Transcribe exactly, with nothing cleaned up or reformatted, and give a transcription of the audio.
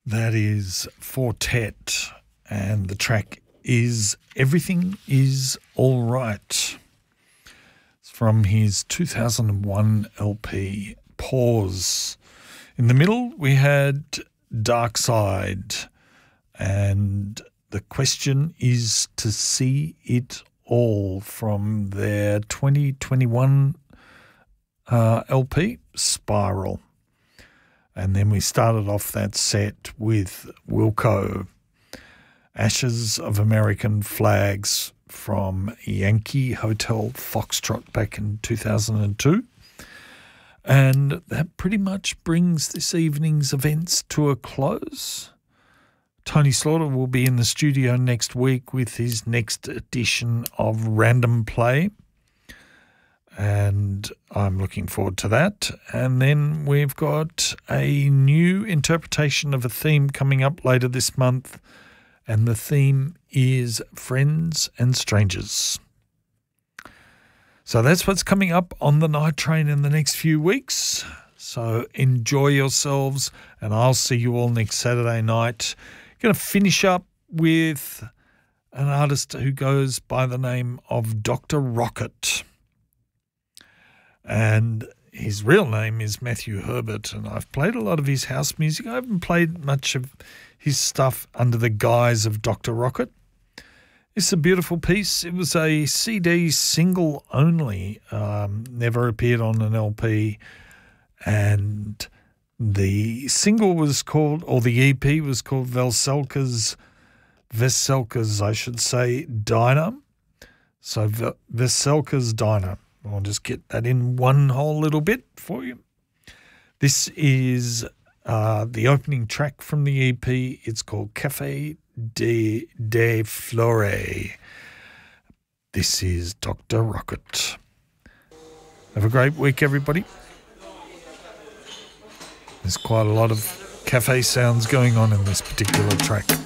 That is Fortet, and the track is Everything Is All Right. It's from his two thousand one L P, Pause. In the middle, we had Dark Side, and the question is to see it all from their twenty twenty-one uh, L P, Spiral. And then we started off that set with Wilco, Ashes of American Flags from Yankee Hotel Foxtrot back in two thousand two. And that pretty much brings this evening's events to a close. Tony Slaughter will be in the studio next week with his next edition of Random Play, and I'm looking forward to that. And then we've got a new interpretation of a theme coming up later this month, and the theme is Friends and Strangers. So that's what's coming up on the Night Train in the next few weeks. So enjoy yourselves, and I'll see you all next Saturday night. Going to finish up with an artist who goes by the name of Doctor Rocket. And his real name is Matthew Herbert, and I've played a lot of his house music. I haven't played much of his stuff under the guise of Doctor Rocket. It's a beautiful piece. It was a C D single only, um, never appeared on an L P, and the single was called, or the E P was called Veselka's, Veselka's, I should say, Diner. So Veselka's Diner. I'll just get that in one whole little bit for you. This is uh, the opening track from the E P. It's called Café de, de Flore. This is Doctor Rocket. Have a great week, everybody. There's quite a lot of cafe sounds going on in this particular track.